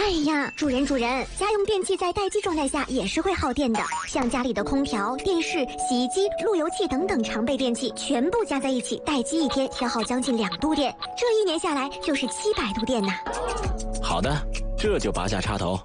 哎呀，主人，家用电器在待机状态下也是会耗电的，像家里的空调、电视、洗衣机、路由器等等常备电器，全部加在一起，待机一天消耗将近2度电，这1年下来就是700度电呐。 好的，这就拔下插头。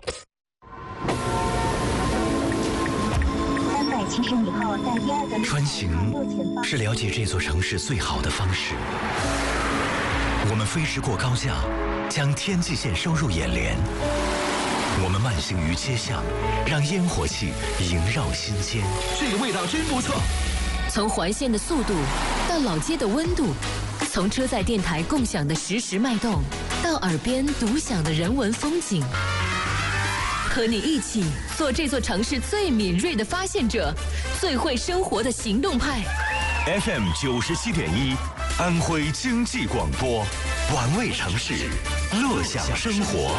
370米后，在第2个穿行是了解这座城市最好的方式。我们飞驰过高架，将天际线收入眼帘。我们慢行于街巷，让烟火气萦绕心间。 这个味道真不错。 从环线的速度到老街的温度，从车载电台共享的实时脉动，到耳边独享的人文风景。和你一起做这座城市最敏锐的发现者，最会生活的行动派。 FM 97.1，安徽经济广播，玩味城市，乐享生活。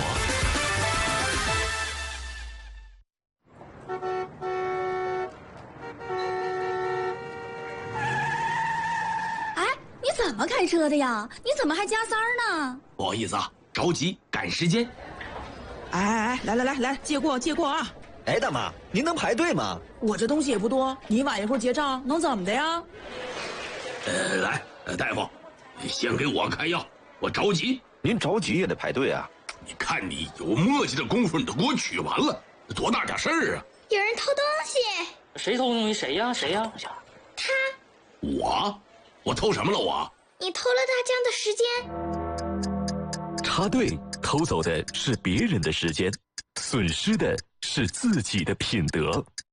哎，你怎么开车的呀？你怎么还加塞儿呢？ 不好意思啊，着急赶时间。 哎，来，借过啊！ 哎，大妈，您能排队吗？ 我这东西也不多，你晚一会儿结账能怎么的呀？ 来，大夫，先给我开药，我着急。 您着急也得排队啊！ 你看你有磨叽的功夫，你都给我取完了，多大点事儿啊！ 有人偷东西！ 谁偷东西？谁呀？ 他。 我偷什么了我？ 你偷了大江的时间。 插队偷走的是别人的时间，损失的是自己的品德。